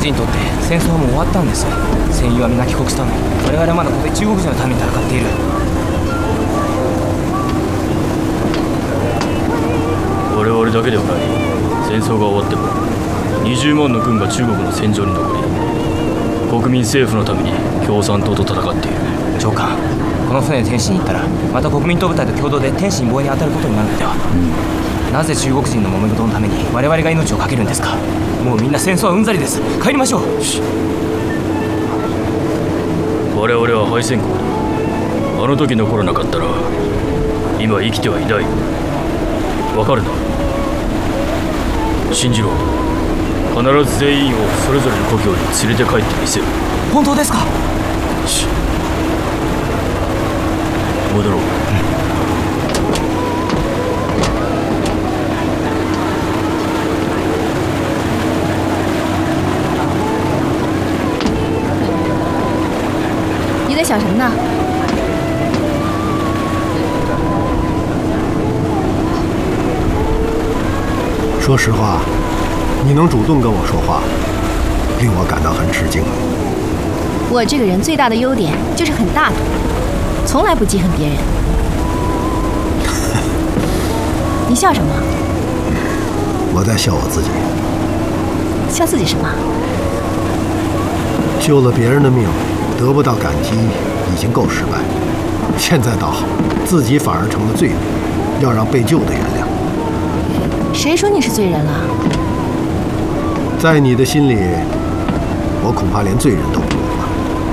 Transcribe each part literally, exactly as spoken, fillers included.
人にとって戦争はもう終わったんです。戦友は皆帰国したのに、我々はまだここで中国人のために戦っている。 我々だけではない。戦争が終わってもにじゅうまんの軍が中国の戦場に残り、国民政府のために共産党と戦っている。 長官、この船で天津に行ったらまた国民党部隊と共同で天津防衛に当たることになるのでは。うん、なぜ中国人の揉め事のために我々が命を懸けるんですか。もうみんな戦争はうんざりです。帰りましょう。 我々は敗戦国だ。あの時残らなかったら今生きてはいない。わかるな。信じろ。必ず全員をそれぞれの故郷に連れて帰ってみせる。 本当ですか。 し戻ろう。 你在想什么呢？ 说实话，你能主动跟我说话，令我感到很吃惊。 我这个人最大的优点就是很大度，从来不记恨别人。你笑什么？ 我在笑我自己。 笑自己什么？ 救了别人的命，得不到感激已经够失败，现在倒好，自己反而成了罪人，要让被救的原谅。 谁说你是罪人了？ 在你的心里，我恐怕连罪人都不如吧。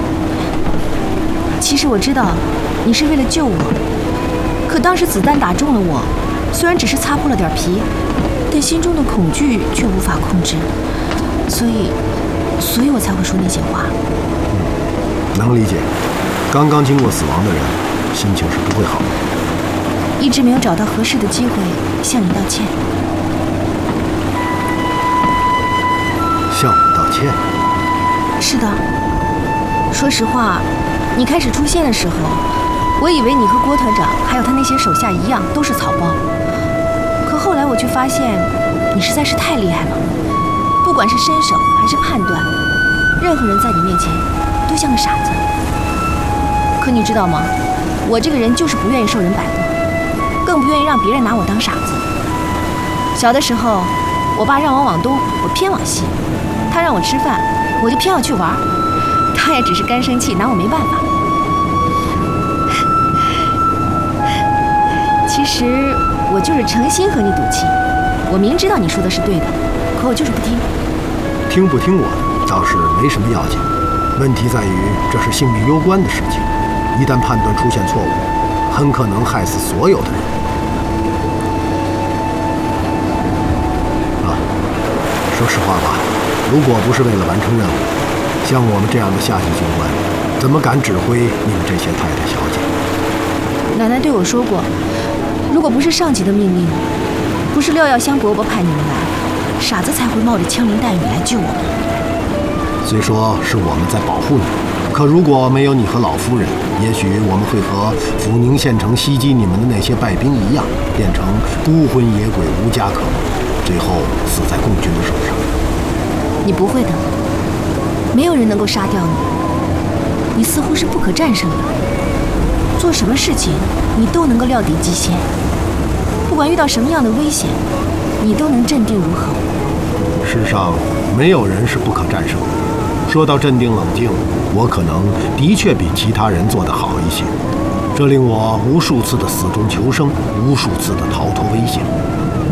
其实我知道你是为了救我，可当时子弹打中了我，虽然只是擦破了点皮，但心中的恐惧却无法控制，所以所以我才会说那些话。 嗯，能理解。刚刚经过死亡的人，心情是不会好的。 一直没有找到合适的机会向你道歉。 向我道歉？ 是的。说实话，你开始出现的时候，我以为你和郭团长还有他那些手下一样都是草包，可后来我却发现你实在是太厉害了，不管是身手还是判断，任何人在你面前都像个傻子。可你知道吗？我这个人就是不愿意受人摆布，更不愿意让别人拿我当傻子。小的时候，我爸让我往东，我偏往西；他让我吃饭，我就偏要去玩。他也只是干生气，拿我没办法。其实我就是诚心和你赌气，我明知道你说的是对的，可我就是不听。 听不听我的倒是没什么要紧，问题在于这是性命攸关的事情，一旦判断出现错误，很可能害死所有的人。啊，说实话吧，如果不是为了完成任务，像我们这样的下级军官，怎么敢指挥你们这些太太小姐？ 奶奶对我说过，如果不是上级的命令，不是廖耀湘伯伯派你们来，傻子才会冒着枪林弹雨来救我们。 虽说是我们在保护你，可如果没有你和老夫人，也许我们会和阜宁县城袭击你们的那些败兵一样，变成孤魂野鬼，无家可归，最后死在共军的手上。 你不会的，没有人能够杀掉你，你似乎是不可战胜的，做什么事情你都能够料敌机先，不管遇到什么样的危险，你都能镇定如猴。 世上没有人是不可战胜的。说到镇定冷静，我可能的确比其他人做得好一些，这令我无数次的死中求生，无数次的逃脱危险。